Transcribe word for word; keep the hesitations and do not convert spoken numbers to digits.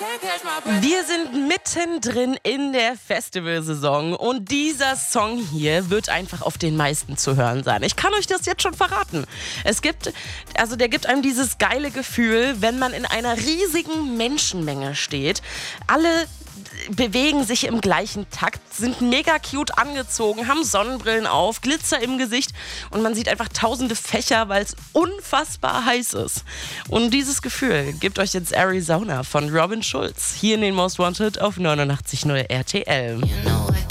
Wir sind mittendrin in der Festivalsaison und dieser Song hier wird einfach auf den meisten zu hören sein. Ich kann euch das jetzt schon verraten. Es gibt, also der gibt einem dieses geile Gefühl, wenn man in einer riesigen Menschenmenge steht. Alle bewegen sich im gleichen Takt, sind mega cute angezogen, haben Sonnenbrillen auf, Glitzer im Gesicht und man sieht einfach tausende Fächer, weil es unfassbar heiß ist. Und dieses Gefühl gibt euch jetzt Arizona von Robin Schulz hier in den Most Wanted auf neunundachtzig Komma null R T L. You know